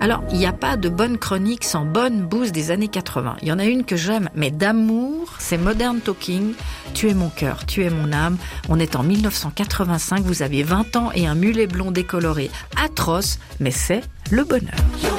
Alors, il n'y a pas de bonne chronique sans bonne bouse des années 80. Il y en a une que j'aime, mais d'amour, c'est Modern Talking. Tu es mon cœur, tu es mon âme. On est en 1985, vous avez 20 ans et un mulet blond décoloré atroce, mais c'est le bonheur.